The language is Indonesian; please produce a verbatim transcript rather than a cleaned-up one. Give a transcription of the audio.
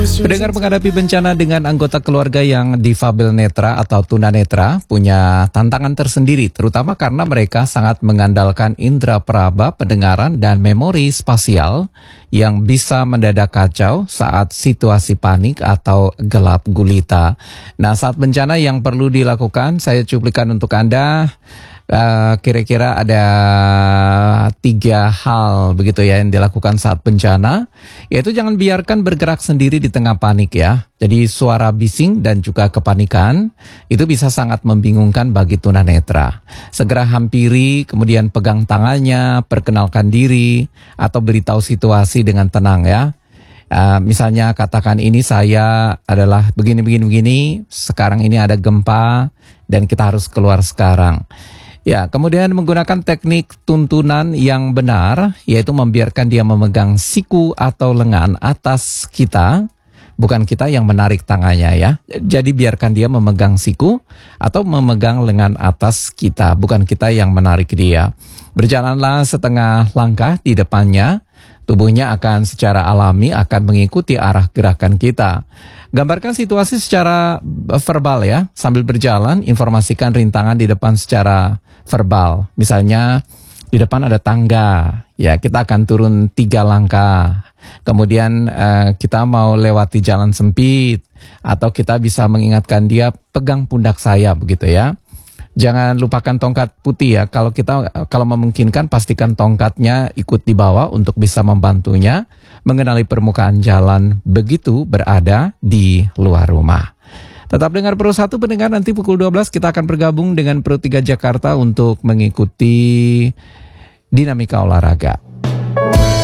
Pendengar menghadapi bencana dengan anggota keluarga yang difabel netra atau tunanetra punya tantangan tersendiri, terutama karena mereka sangat mengandalkan indera peraba, pendengaran, dan memori spasial yang bisa mendadak kacau saat situasi panik atau gelap gulita. Nah, saat bencana yang perlu dilakukan, saya cuplikan untuk Anda. Uh, kira-kira ada tiga hal begitu ya yang dilakukan saat bencana, yaitu jangan biarkan bergerak sendiri di tengah panik ya. Jadi suara bising dan juga kepanikan itu bisa sangat membingungkan bagi tunanetra. Segera hampiri, kemudian pegang tangannya, perkenalkan diri, atau beritahu situasi dengan tenang ya. Uh, misalnya katakan ini saya adalah begini-begini-begini, sekarang ini ada gempa dan kita harus keluar sekarang. Ya, kemudian menggunakan teknik tuntunan yang benar, yaitu membiarkan dia memegang siku atau lengan atas kita, bukan kita yang menarik tangannya ya. Jadi biarkan dia memegang siku atau memegang lengan atas kita, bukan kita yang menarik dia. Berjalanlah setengah langkah di depannya, tubuhnya akan secara alami akan mengikuti arah gerakan kita. Gambarkan situasi secara verbal ya, sambil berjalan informasikan rintangan di depan secara verbal. Misalnya di depan ada tangga, ya kita akan turun tiga langkah. Kemudian eh, kita mau lewati jalan sempit, atau kita bisa mengingatkan dia pegang pundak saya begitu ya. Jangan lupakan tongkat putih ya. Kalau kita kalau memungkinkan pastikan tongkatnya ikut dibawa untuk bisa membantunya mengenali permukaan jalan begitu berada di luar rumah. Tetap dengar Pro satu pendengar, nanti pukul dua belas kita akan bergabung dengan Pro tiga Jakarta untuk mengikuti dinamika olahraga.